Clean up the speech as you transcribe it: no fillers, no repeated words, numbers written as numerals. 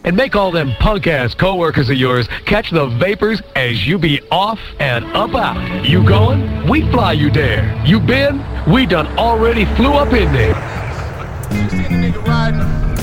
and make all them punk-ass coworkers of yours catch the vapors as you be off and up out. You going? We fly you there. You been? We done already flew up in there. You see the nigga riding